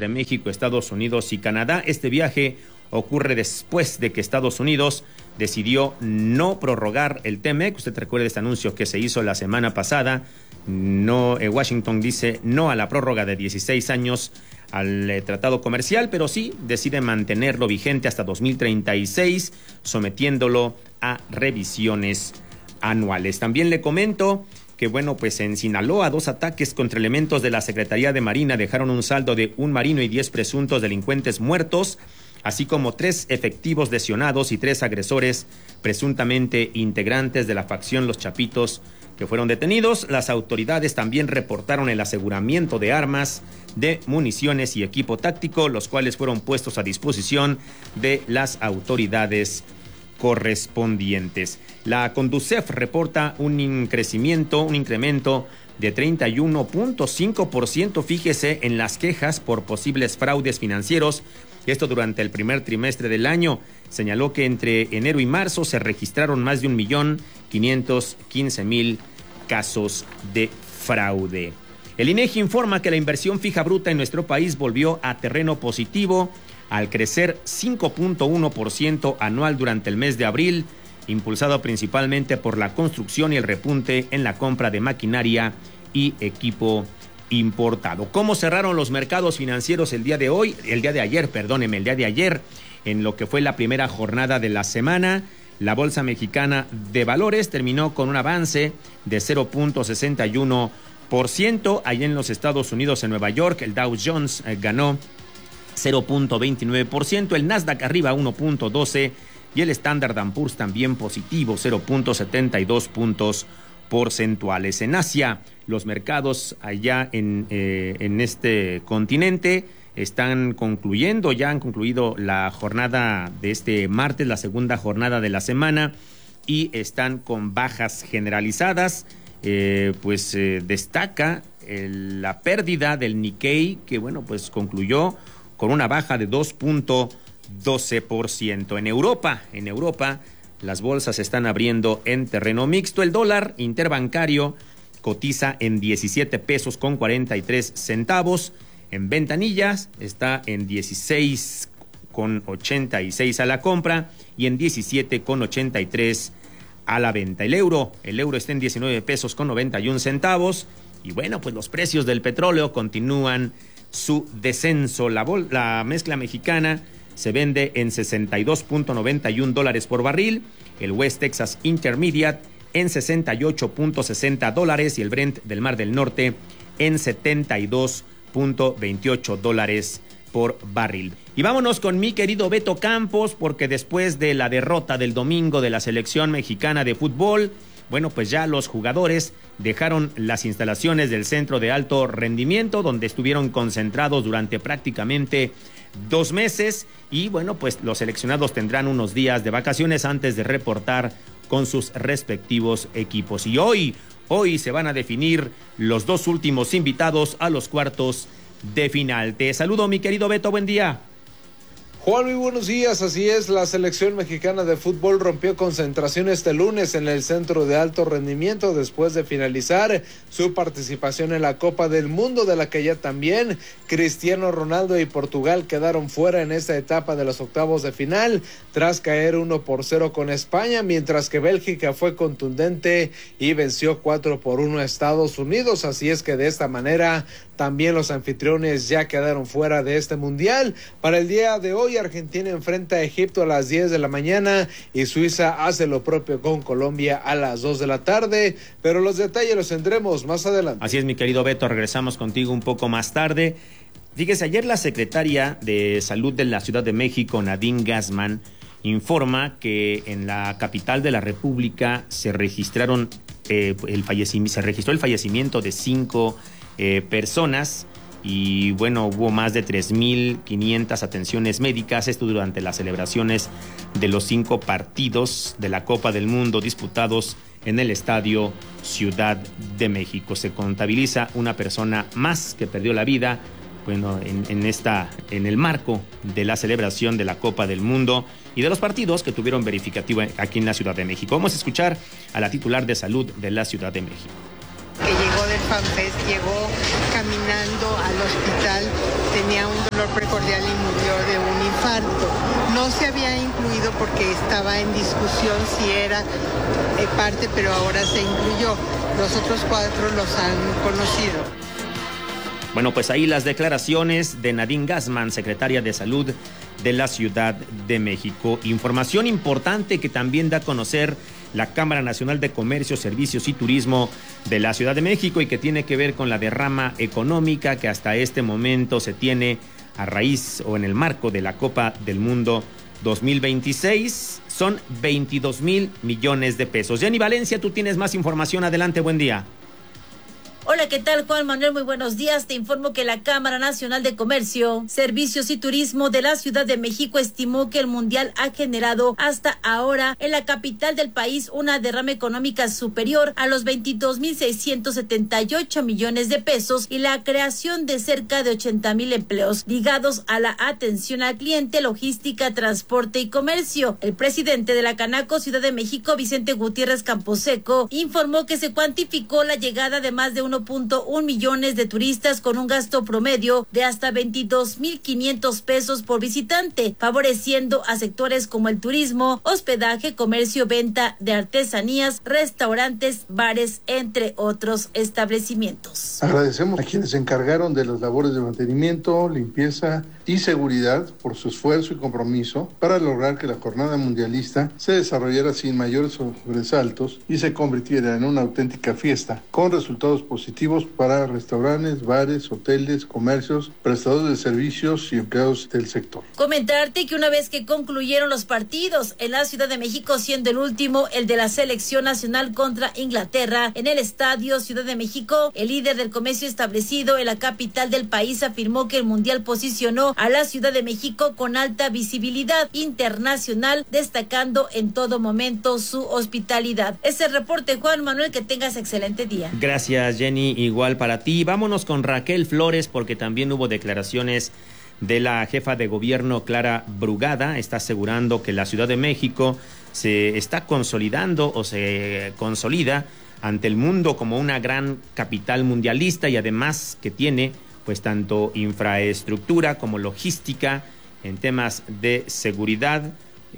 entre México, Estados Unidos y Canadá. Este viaje ocurre después de que Estados Unidos decidió no prorrogar el TMEC. Usted recuerda este anuncio que se hizo la semana pasada. Washington dice no a la prórroga de 16 años al tratado comercial, pero sí decide mantenerlo vigente hasta 2036, sometiéndolo a revisiones anuales. También le comento que, pues en Sinaloa, 2 ataques contra elementos de la Secretaría de Marina dejaron un saldo de 1 marino y 10 presuntos delincuentes muertos, así como 3 efectivos lesionados y 3 agresores presuntamente integrantes de la facción Los Chapitos que fueron detenidos. Las autoridades también reportaron el aseguramiento de armas, de municiones y equipo táctico, los cuales fueron puestos a disposición de las autoridades correspondientes. La Conducef reporta un incremento de 31.5%, fíjese, en las quejas por posibles fraudes financieros. Esto durante el primer trimestre del año. Señaló que entre enero y marzo se registraron más de 1.515.000 casos de fraude. El INEGI informa que la inversión fija bruta en nuestro país volvió a terreno positivo al crecer 5.1% anual durante el mes de abril, impulsado principalmente por la construcción y el repunte en la compra de maquinaria y equipo importado. ¿Cómo cerraron los mercados financieros el día de ayer, en lo que fue la primera jornada de la semana? La Bolsa Mexicana de Valores terminó con un avance de 0.61%. Allá en los Estados Unidos, en Nueva York, el Dow Jones ganó 0.29%, el Nasdaq arriba 1.12% y el Standard & Poor's también positivo, 0.72 puntos porcentuales. En Asia, los mercados allá en este continente han concluido la jornada de este martes, la segunda jornada de la semana, y están con bajas generalizadas. Destaca la pérdida del Nikkei, que concluyó con una baja de 2.12%. En Europa, las bolsas están abriendo en terreno mixto. El dólar interbancario cotiza en 17 pesos con 43 centavos. En ventanillas está en 16.86 a la compra y en 17.83 a la venta. El euro está en 19 pesos con 91 centavos. Y los precios del petróleo continúan su descenso. La mezcla mexicana se vende en $62.91 por barril, el West Texas Intermediate en $68.60 y el Brent del Mar del Norte en $72.28 por barril. Y vámonos con mi querido Beto Campos, porque después de la derrota del domingo de la selección mexicana de fútbol, ya los jugadores dejaron las instalaciones del centro de alto rendimiento, donde estuvieron concentrados durante prácticamente 2 meses, y los seleccionados tendrán unos días de vacaciones antes de reportar con sus respectivos equipos. Y hoy se van a definir los 2 últimos invitados a los cuartos de final. Te saludo, mi querido Beto, buen día. Juan, muy buenos días. Así es, la selección mexicana de fútbol rompió concentración este lunes en el centro de alto rendimiento después de finalizar su participación en la Copa del Mundo, de la que ya también Cristiano Ronaldo y Portugal quedaron fuera en esta etapa de los octavos de final tras caer 1-0 con España, mientras que Bélgica fue contundente y venció 4-1 a Estados Unidos. Así es que de esta manera también los anfitriones ya quedaron fuera de este mundial. Para el día de hoy, Argentina enfrenta a Egipto a las 10 de la mañana y Suiza hace lo propio con Colombia a las 2 de la tarde, pero los detalles los tendremos más adelante. Así es, mi querido Beto, regresamos contigo un poco más tarde. Fíjese, ayer la secretaria de Salud de la Ciudad de México, Nadine Gassman, informa que en la capital de la República se registró el fallecimiento de 5 personas. Y hubo más de 3.500 atenciones médicas, esto durante las celebraciones de los 5 partidos de la Copa del Mundo disputados en el Estadio Ciudad de México. Se contabiliza una persona más que perdió la vida, en el marco de la celebración de la Copa del Mundo y de los partidos que tuvieron verificativo aquí en la Ciudad de México. Vamos a escuchar a la titular de Salud de la Ciudad de México. Que llegó del FanFest llegó caminando al hospital, tenía un dolor precordial y murió de un infarto. No se había incluido porque estaba en discusión si era parte, pero ahora se incluyó. Los otros 4 los han conocido. Bueno, pues ahí las declaraciones de Nadine Gassman, secretaria de Salud de la Ciudad de México. Información importante que también da a conocer la Cámara Nacional de Comercio, Servicios y Turismo de la Ciudad de México y que tiene que ver con la derrama económica que hasta este momento se tiene a raíz o en el marco de la Copa del Mundo 2026. Son 22,000 millones de pesos. Jenny Valencia, tú tienes más información. Adelante, buen día. Hola, ¿qué tal, Juan Manuel? Muy buenos días. Te informo que la Cámara Nacional de Comercio, Servicios y Turismo de la Ciudad de México estimó que el Mundial ha generado hasta ahora en la capital del país una derrama económica superior a los 22,678 millones de pesos y la creación de cerca de 80,000 empleos ligados a la atención al cliente, logística, transporte y comercio. El presidente de la Canaco Ciudad de México, Vicente Gutiérrez Camposeco, informó que se cuantificó la llegada de más de 1.1 millones de turistas con un gasto promedio de hasta 22,500 pesos por visitante, favoreciendo a sectores como el turismo, hospedaje, comercio, venta de artesanías, restaurantes, bares, entre otros establecimientos. Agradecemos a quienes se encargaron de las labores de mantenimiento, limpieza y seguridad por su esfuerzo y compromiso para lograr que la jornada mundialista se desarrollara sin mayores sobresaltos y se convirtiera en una auténtica fiesta, con resultados positivos para restaurantes, bares, hoteles, comercios, prestadores de servicios y empleados del sector. Comentarte que una vez que concluyeron los partidos en la Ciudad de México, siendo el último el de la selección nacional contra Inglaterra en el Estadio Ciudad de México, el líder del comercio establecido en la capital del país afirmó que el Mundial posicionó a la Ciudad de México con alta visibilidad internacional, destacando en todo momento su hospitalidad. Ese reporte, Juan Manuel, que tengas excelente día. Gracias, Jenny, igual para ti. Vámonos con Raquel Flores porque también hubo declaraciones de la jefa de gobierno, Clara Brugada. Está asegurando que la Ciudad de México se está consolidando o se consolida ante el mundo como una gran capital mundialista y además que tiene pues tanto infraestructura como logística en temas de seguridad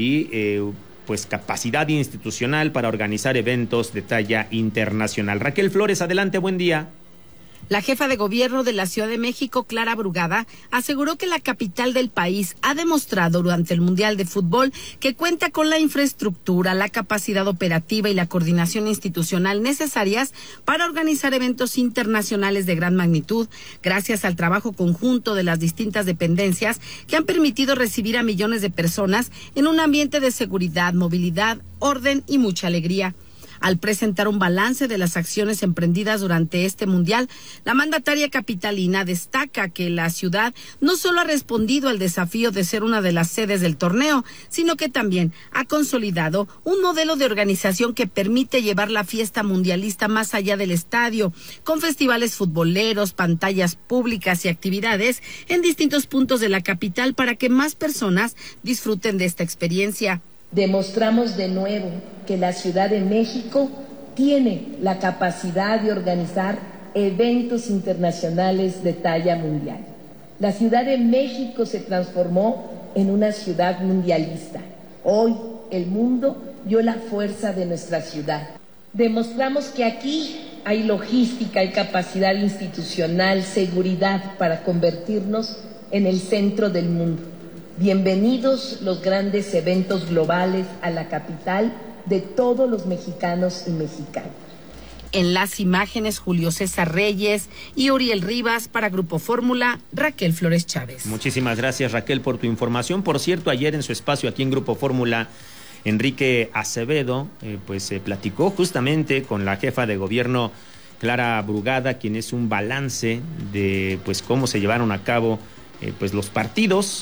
y pues capacidad institucional para organizar eventos de talla internacional. Raquel Flores, adelante, buen día. La jefa de gobierno de la Ciudad de México, Clara Brugada, aseguró que la capital del país ha demostrado durante el Mundial de Fútbol que cuenta con la infraestructura, la capacidad operativa y la coordinación institucional necesarias para organizar eventos internacionales de gran magnitud, gracias al trabajo conjunto de las distintas dependencias que han permitido recibir a millones de personas en un ambiente de seguridad, movilidad, orden y mucha alegría. Al presentar un balance de las acciones emprendidas durante este mundial, la mandataria capitalina destaca que la ciudad no solo ha respondido al desafío de ser una de las sedes del torneo, sino que también ha consolidado un modelo de organización que permite llevar la fiesta mundialista más allá del estadio, con festivales futboleros, pantallas públicas y actividades en distintos puntos de la capital para que más personas disfruten de esta experiencia. Demostramos de nuevo que la Ciudad de México tiene la capacidad de organizar eventos internacionales de talla mundial. La Ciudad de México se transformó en una ciudad mundialista. Hoy el mundo vio la fuerza de nuestra ciudad. Demostramos que aquí hay logística, hay capacidad institucional, seguridad para convertirnos en el centro del mundo. Bienvenidos los grandes eventos globales a la capital de todos los mexicanos y mexicanas. En las imágenes, Julio César Reyes y Uriel Rivas para Grupo Fórmula, Raquel Flores Chávez. Muchísimas gracias, Raquel, por tu información. Por cierto, ayer en su espacio aquí en Grupo Fórmula, Enrique Acevedo platicó justamente con la jefa de gobierno, Clara Brugada, quien es un balance de pues cómo se llevaron a cabo los partidos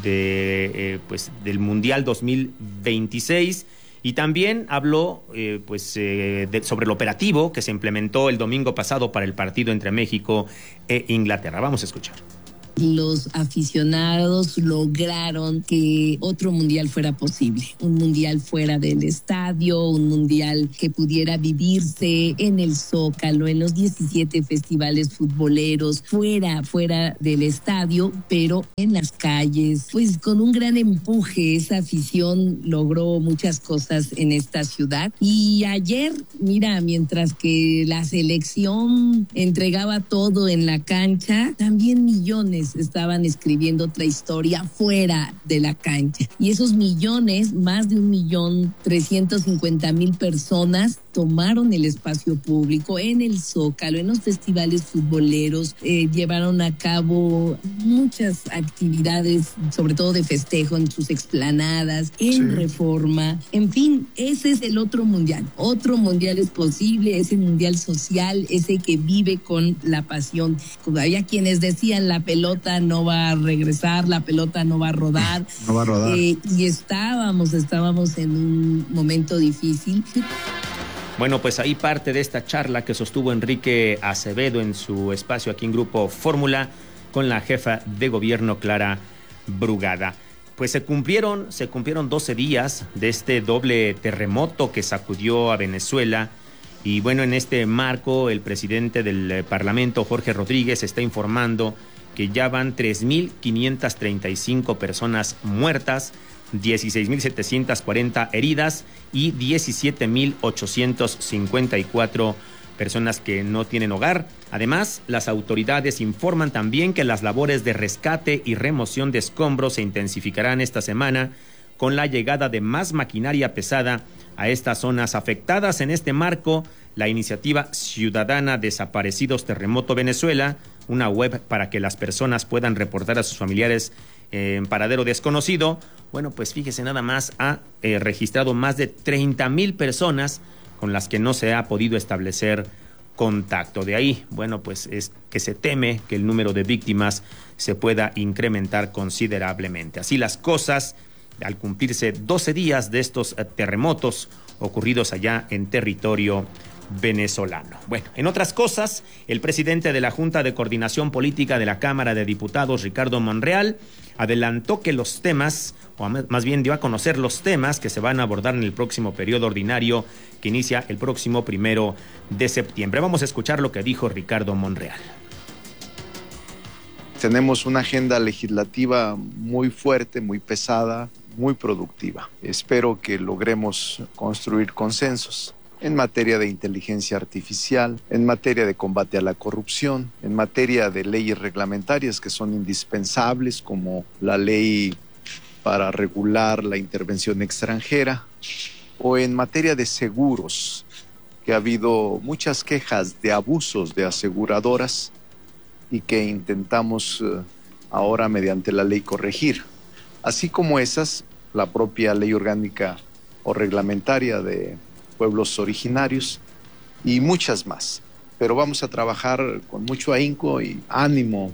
del Mundial 2026 y también habló sobre el operativo que se implementó el domingo pasado para el partido entre México e Inglaterra. Vamos a escuchar. los aficionados lograron que otro mundial fuera posible, un mundial fuera del estadio, un mundial que pudiera vivirse en el Zócalo, en los 17 festivales futboleros, fuera del estadio, pero en las calles, pues con un gran empuje. Esa afición logró muchas cosas en esta ciudad. Y ayer, mira, mientras que la selección entregaba todo en la cancha, también millones estaban escribiendo otra historia fuera de la cancha. Y esos millones, más de 1.350.000 personas, tomaron el espacio público en el Zócalo, en los festivales futboleros, llevaron a cabo muchas actividades, sobre todo de festejo, en sus explanadas, en Reforma. En fin, ese es el otro mundial. Otro mundial es posible, ese mundial social, ese que vive con la pasión. Había quienes decían la pelota no va a regresar, la pelota no va a rodar. No va a rodar. Y estábamos en un momento difícil. Bueno, pues ahí parte de esta charla que sostuvo Enrique Acevedo en su espacio aquí en Grupo Fórmula con la jefa de gobierno Clara Brugada. Pues se cumplieron 12 días de este doble terremoto que sacudió a Venezuela. Y bueno, en este marco, el presidente del Parlamento, Jorge Rodríguez, está informando que ya van 3.535 personas muertas, 16.740 heridas y 17.854 personas que no tienen hogar. Además, las autoridades informan también que las labores de rescate y remoción de escombros se intensificarán esta semana con la llegada de más maquinaria pesada a estas zonas afectadas. En este marco, la iniciativa ciudadana Desaparecidos Terremoto Venezuela, una web para que las personas puedan reportar a sus familiares en paradero desconocido, bueno, pues fíjese nada más, ha registrado más de 30,000 personas con las que no se ha podido establecer contacto. De ahí, bueno, pues es que se teme que el número de víctimas se pueda incrementar considerablemente. Así las cosas, al cumplirse 12 días de estos terremotos ocurridos allá en territorio venezolano. Bueno, en otras cosas, el presidente de la Junta de Coordinación Política de la Cámara de Diputados, Ricardo Monreal, adelantó que los temas, o más bien dio a conocer los temas que se van a abordar en el próximo periodo ordinario que inicia el próximo 1 de septiembre. Vamos a escuchar lo que dijo Ricardo Monreal. Tenemos una agenda legislativa muy fuerte, muy pesada, muy productiva. Espero que logremos construir consensos en materia de inteligencia artificial, en materia de combate a la corrupción, en materia de leyes reglamentarias que son indispensables, como la ley para regular la intervención extranjera, o en materia de seguros, que ha habido muchas quejas de abusos de aseguradoras y que intentamos ahora mediante la ley corregir. Así como esas, la propia ley orgánica o reglamentaria de pueblos originarios y muchas más. Pero vamos a trabajar con mucho ahínco y ánimo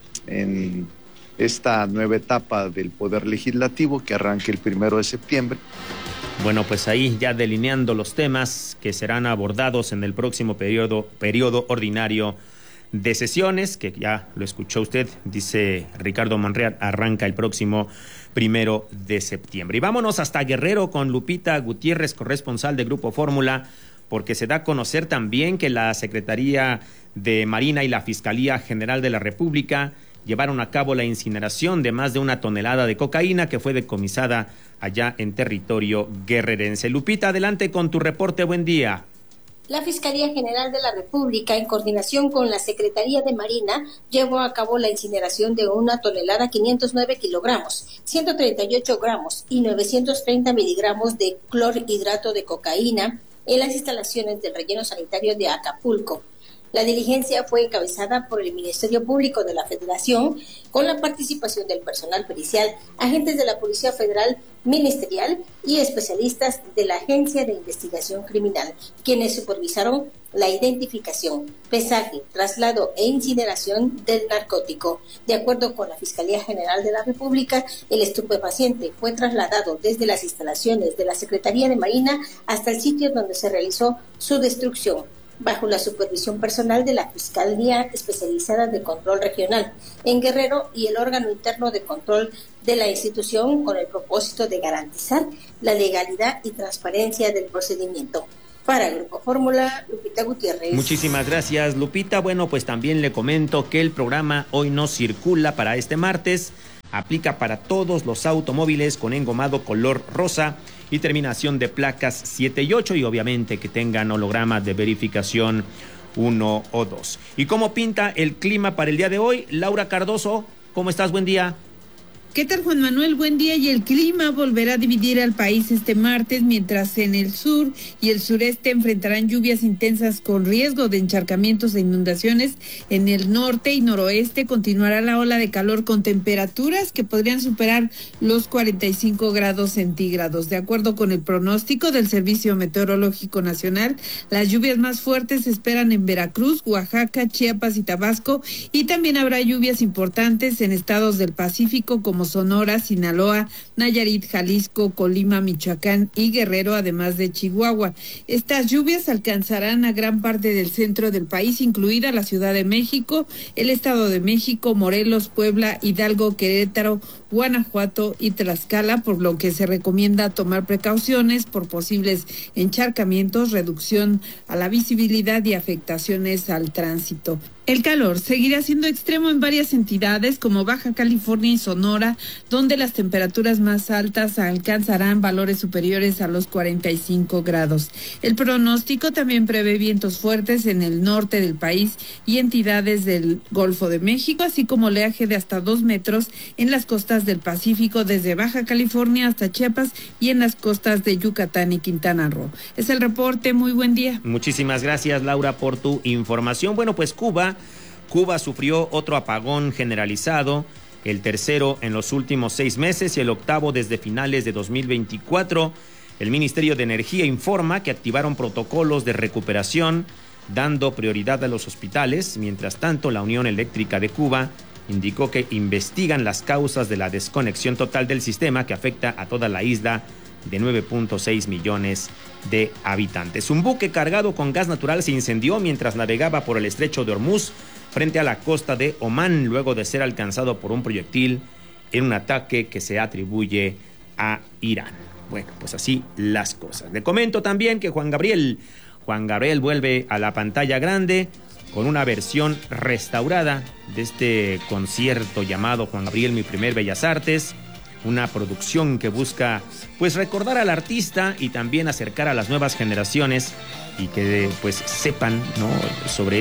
en esta nueva etapa del Poder Legislativo que arranque el 1 de septiembre. Bueno, pues ahí ya delineando los temas que serán abordados en el próximo periodo ordinario de sesiones, que ya lo escuchó usted, dice Ricardo Monreal, arranca el próximo 1 de septiembre. Y vámonos hasta Guerrero con Lupita Gutiérrez, corresponsal de Grupo Fórmula, porque se da a conocer también que la Secretaría de Marina y la Fiscalía General de la República llevaron a cabo la incineración de más de 1 tonelada de cocaína que fue decomisada allá en territorio guerrerense. Lupita, adelante con tu reporte, buen día. La Fiscalía General de la República, en coordinación con la Secretaría de Marina, llevó a cabo la incineración de 1 tonelada 509 kilogramos, 138 gramos y 930 miligramos de clorhidrato de cocaína en las instalaciones del relleno sanitario de Acapulco. La diligencia fue encabezada por el Ministerio Público de la Federación, con la participación del personal pericial, agentes de la Policía Federal Ministerial y especialistas de la Agencia de Investigación Criminal, quienes supervisaron la identificación, pesaje, traslado e incineración del narcótico. De acuerdo con la Fiscalía General de la República, el estupefaciente fue trasladado desde las instalaciones de la Secretaría de Marina hasta el sitio donde se realizó su destrucción. bajo la supervisión personal de la Fiscalía Especializada de Control Regional en Guerrero y el órgano interno de control de la institución, con el propósito de garantizar la legalidad y transparencia del procedimiento. Para el Grupo Fórmula, Lupita Gutiérrez. Muchísimas gracias, Lupita. Bueno, pues también le comento que el programa Hoy No Circula para este martes aplica para todos los automóviles con engomado color rosa y terminación de placas 7 y 8 y obviamente que tengan hologramas de verificación 1 o 2. ¿Y cómo pinta el clima para el día de hoy? Laura Cardoso, ¿cómo estás? Buen día. ¿Qué tal, Juan Manuel? Buen día. Y el clima volverá a dividir al país este martes, mientras en el sur y el sureste enfrentarán lluvias intensas con riesgo de encharcamientos e inundaciones. En el norte y noroeste continuará la ola de calor con temperaturas que podrían superar los 45 grados centígrados. De acuerdo con el pronóstico del Servicio Meteorológico Nacional, las lluvias más fuertes se esperan en Veracruz, Oaxaca, Chiapas y Tabasco, y también habrá lluvias importantes en estados del Pacífico como Sonora, Sinaloa, Nayarit, Jalisco, Colima, Michoacán y Guerrero, además de Chihuahua. Estas lluvias alcanzarán a gran parte del centro del país, incluida la Ciudad de México, el Estado de México, Morelos, Puebla, Hidalgo, Querétaro, Guanajuato y Tlaxcala, por lo que se recomienda tomar precauciones por posibles encharcamientos, reducción a la visibilidad y afectaciones al tránsito. El calor seguirá siendo extremo en varias entidades como Baja California y Sonora, donde las temperaturas más altas alcanzarán valores superiores a los 45 grados. El pronóstico también prevé vientos fuertes en el norte del país y entidades del Golfo de México, así como oleaje de hasta 2 metros en las costas del Pacífico, desde Baja California hasta Chiapas y en las costas de Yucatán y Quintana Roo. Es el reporte. Muy buen día. Muchísimas gracias, Laura, por tu información. Bueno, pues Cuba sufrió otro apagón generalizado, el tercero en los últimos 6 meses y el octavo desde finales de 2024. El Ministerio de Energía informa que activaron protocolos de recuperación, dando prioridad a los hospitales. Mientras tanto, la Unión Eléctrica de Cuba indicó que investigan las causas de la desconexión total del sistema que afecta a toda la isla de 9.6 millones de habitantes. Un buque cargado con gas natural se incendió mientras navegaba por el estrecho de Hormuz frente a la costa de Omán, luego de ser alcanzado por un proyectil en un ataque que se atribuye a Irán. Bueno, pues así las cosas. Le comento también que Juan Gabriel vuelve a la pantalla grande con una versión restaurada de este concierto llamado Juan Gabriel, mi primer Bellas Artes, una producción que busca pues recordar al artista y también acercar a las nuevas generaciones y que pues sepan, ¿no?, sobre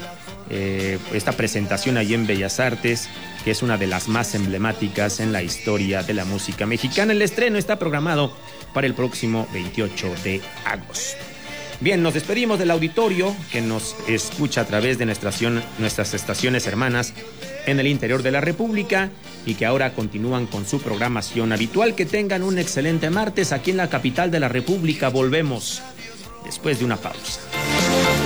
esta presentación allí en Bellas Artes, que es una de las más emblemáticas en la historia de la música mexicana. El estreno está programado para el próximo 28 de agosto. Bien, nos despedimos del auditorio que nos escucha a través de nuestras estaciones hermanas en el interior de la República y que ahora continúan con su programación habitual. Que tengan un excelente martes aquí en la capital de la República. Volvemos después de una pausa.